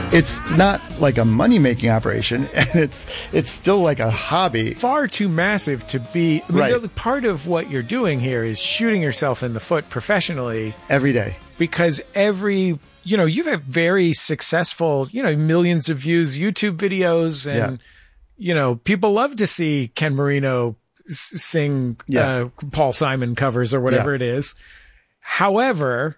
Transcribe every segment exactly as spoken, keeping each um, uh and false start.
It's not like a money-making operation, and it's it's still like a hobby. Far too massive to be... I mean, right. the, part of what you're doing here is shooting yourself in the foot professionally. Every day. Because every... You know, you've had very successful, you know, millions of views YouTube videos, and, yeah. you know, people love to see Ken Marino s- sing yeah. uh, Paul Simon covers or whatever yeah. it is. However,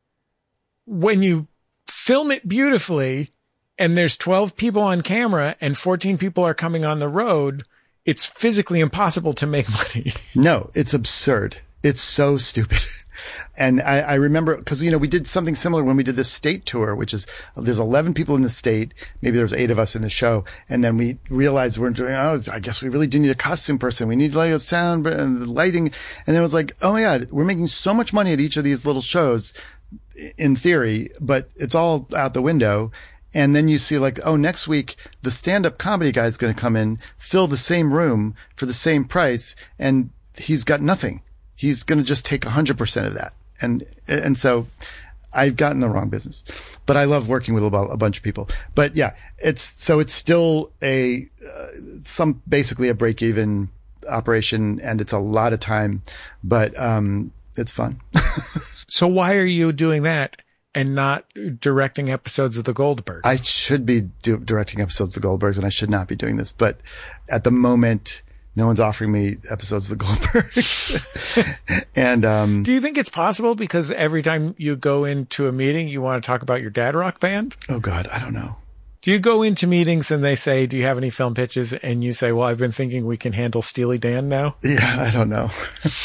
when you film it beautifully and there's twelve people on camera and fourteen people are coming on the road, it's physically impossible to make money. No, it's absurd. It's so stupid. And I, I remember, because, you know, we did something similar when we did the state tour, which is there's eleven people in the state. Maybe there's eight of us in the show. And then we realized we're doing, oh, I guess we really do need a costume person. We need like a sound and the lighting. And then it was like, oh my God, we're making so much money at each of these little shows in theory, but it's all out the window. And then you see like, oh, next week, the stand-up comedy guy is going to come in, fill the same room for the same price, and he's got nothing. He's going to just take one hundred percent of that. And, and so I've gotten the wrong business, but I love working with a, a bunch of people. But yeah, it's, so it's still a, uh, some, basically a break even operation, and it's a lot of time, but, um, it's fun. So why are you doing that and not directing episodes of The Goldbergs? I should be do, directing episodes of The Goldbergs, and I should not be doing this, but at the moment, no one's offering me episodes of The Goldbergs. And, um, do you think it's possible because every time you go into a meeting, you want to talk about your dad rock band? Oh God, I don't know. Do you go into meetings and they say, do you have any film pitches? And you say, well, I've been thinking we can handle Steely Dan now. Yeah, I don't know.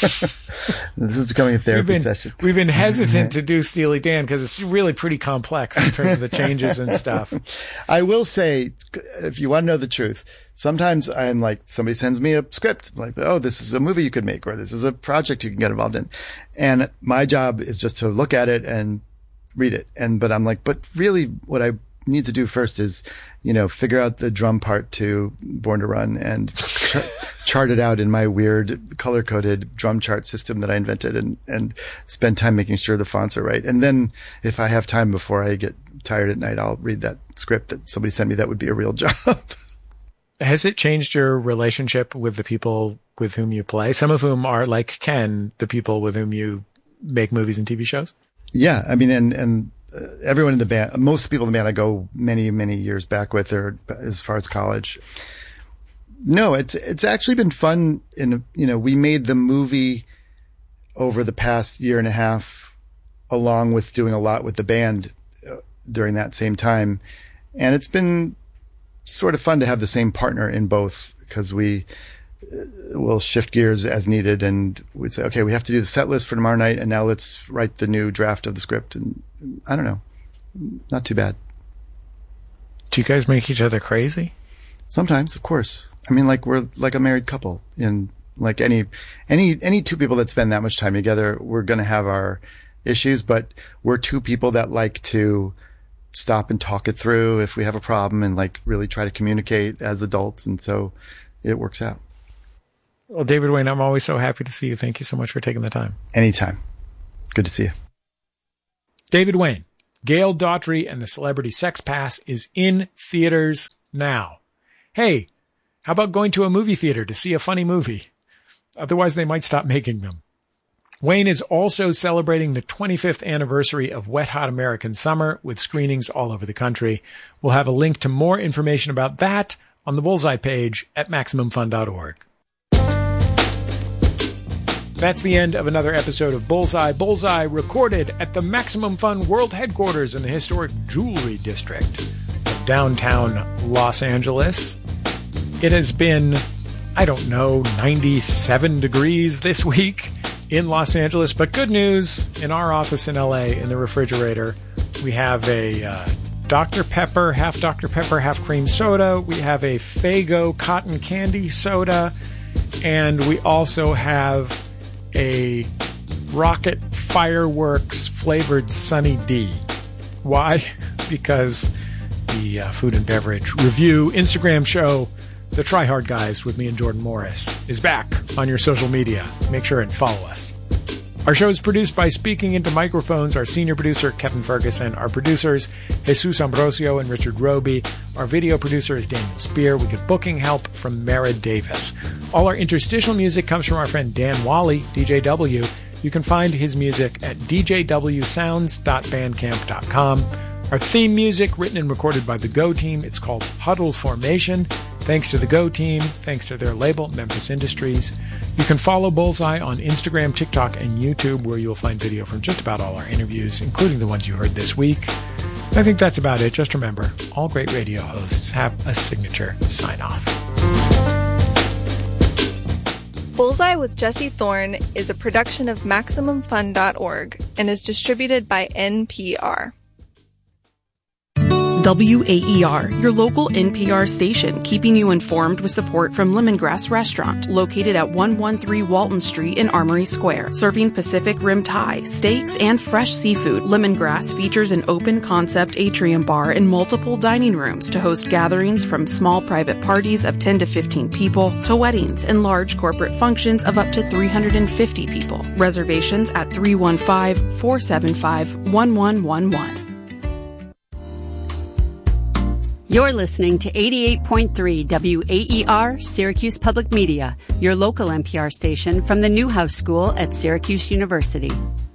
This is becoming a therapy we've been, session. We've been hesitant to do Steely Dan because it's really pretty complex in terms of the changes and stuff. I will say, if you want to know the truth, sometimes I'm like, somebody sends me a script like, oh, this is a movie you could make, or this is a project you can get involved in. And my job is just to look at it and read it. And, but I'm like, but really what I need to do first is, you know, figure out the drum part to Born to Run and ch- chart it out in my weird color coded drum chart system that I invented, and, and spend time making sure the fonts are right. And then if I have time before I get tired at night, I'll read that script that somebody sent me. That would be a real job. Has it changed your relationship with the people with whom you play? Some of whom are, like Ken, the people with whom you make movies and T V shows? Yeah. I mean, and, and uh, everyone in the band, most people in the band I go many, many years back with, or as far as college. No, it's, it's actually been fun. In, you know, we made the movie over the past year and a half, along with doing a lot with the band uh, during that same time. And it's been sort of fun to have the same partner in both, because we uh, will shift gears as needed, and we'd say, okay, we have to do the set list for tomorrow night, and now let's write the new draft of the script. And I don't know, not too bad. Do you guys make each other crazy? Sometimes, of course. I mean, like we're like a married couple, and like any, any, any two people that spend that much time together, we're going to have our issues, but we're two people that like to stop and talk it through if we have a problem, and like really try to communicate as adults. And so it works out. Well, David Wain, I'm always so happy to see you. Thank you so much for taking the time. Anytime. Good to see you. David Wain, Gail Daughtry and the Celebrity Sex Pass is in theaters now. Hey, how about going to a movie theater to see a funny movie? Otherwise, they might stop making them. Wayne is also celebrating the twenty-fifth anniversary of Wet Hot American Summer with screenings all over the country. We'll have a link to more information about that on the Bullseye page at maximum fun dot org. That's the end of another episode of Bullseye. Bullseye recorded at the Maximum Fun World Headquarters in the historic Jewelry District of downtown Los Angeles. It has been, I don't know, ninety-seven degrees this week in Los Angeles, but good news, in our office in L A, in the refrigerator, we have a uh, Doctor Pepper, half Doctor Pepper, half cream soda. We have a Faygo cotton candy soda, and we also have a Rocket Fireworks flavored Sunny D. Why? Because the uh, food and beverage review Instagram show, The Try Hard Guys with me and Jordan Morris, is back on your social media. Make sure and follow us. Our show is produced by Speaking Into Microphones, our senior producer, Kevin Ferguson, our producers, Jesus Ambrosio and Richard Roby. Our video producer is Daniel Spear. We get booking help from Mara Davis. All our interstitial music comes from our friend Dan Wally, D J W. You can find his music at d j w sounds dot bandcamp dot com. Our theme music, written and recorded by the Go Team. It's called Huddle Formation. Thanks to the Go Team. Thanks to their label, Memphis Industries. You can follow Bullseye on Instagram, TikTok, and YouTube, where you'll find video from just about all our interviews, including the ones you heard this week. And I think that's about it. Just remember, all great radio hosts have a signature sign-off. Bullseye with Jesse Thorne is a production of Maximum Fun dot org and is distributed by N P R. W A E R, your local N P R station, keeping you informed with support from Lemongrass Restaurant, located at one thirteen Walton Street in Armory Square. Serving Pacific Rim Thai, steaks, and fresh seafood, Lemongrass features an open-concept atrium bar and multiple dining rooms to host gatherings from small private parties of ten to fifteen people to weddings and large corporate functions of up to three hundred fifty people. Reservations at three one five, four seven five, one one one one. You're listening to eighty-eight point three W A E R, Syracuse Public Media, your local N P R station from the Newhouse School at Syracuse University.